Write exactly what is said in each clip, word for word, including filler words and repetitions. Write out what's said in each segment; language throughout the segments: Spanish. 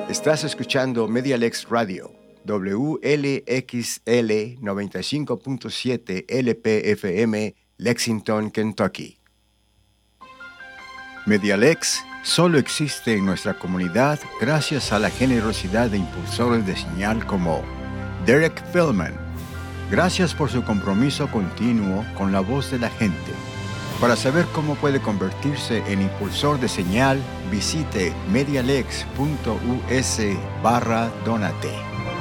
Estás escuchando Medialex Radio, W L X L noventa y cinco punto siete L P F M, Lexington, Kentucky. Medialex solo existe en nuestra comunidad gracias a la generosidad de impulsores de señal como Derek Feldman. Gracias por su compromiso continuo con la voz de la gente. Para saber cómo puede convertirse en impulsor de señal, visite medialex.us barra donate.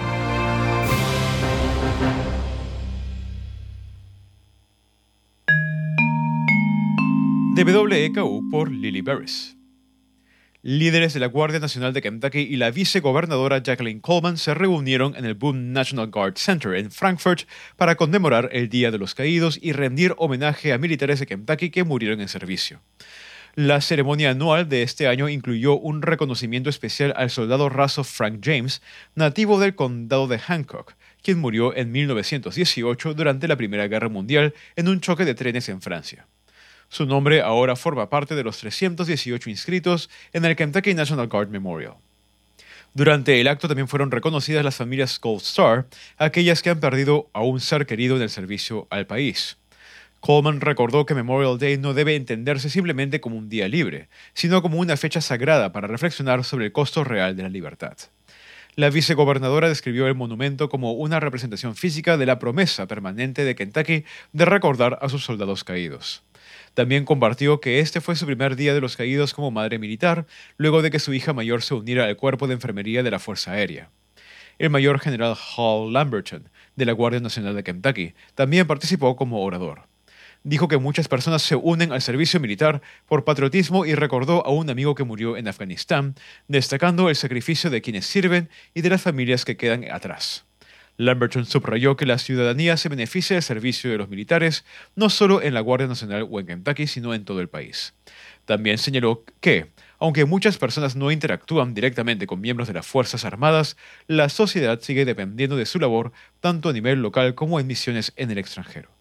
De W E K U por Lily Barris. Líderes de la Guardia Nacional de Kentucky y la vicegobernadora Jacqueline Coleman se reunieron en el Boone National Guard Center en Frankfort para conmemorar el Día de los Caídos y rendir homenaje a militares de Kentucky que murieron en servicio. La ceremonia anual de este año incluyó un reconocimiento especial al soldado raso Frank James, nativo del condado de Hancock, quien murió en mil novecientos dieciocho durante la Primera Guerra Mundial en un choque de trenes en Francia. Su nombre ahora forma parte de los trescientos dieciocho inscritos en el Kentucky National Guard Memorial. Durante el acto también fueron reconocidas las familias Gold Star, aquellas que han perdido a un ser querido en el servicio al país. Coleman recordó que Memorial Day no debe entenderse simplemente como un día libre, sino como una fecha sagrada para reflexionar sobre el costo real de la libertad. La vicegobernadora describió el monumento como una representación física de la promesa permanente de Kentucky de recordar a sus soldados caídos. También compartió que este fue su primer día de los caídos como madre militar, luego de que su hija mayor se uniera al cuerpo de enfermería de la Fuerza Aérea. El mayor general Hal Lamberton, de la Guardia Nacional de Kentucky, también participó como orador. Dijo que muchas personas se unen al servicio militar por patriotismo y recordó a un amigo que murió en Afganistán, destacando el sacrificio de quienes sirven y de las familias que quedan atrás. Lamberton subrayó que la ciudadanía se beneficia del servicio de los militares, no solo en la Guardia Nacional o en Kentucky, sino en todo el país. También señaló que, aunque muchas personas no interactúan directamente con miembros de las Fuerzas Armadas, la sociedad sigue dependiendo de su labor tanto a nivel local como en misiones en el extranjero.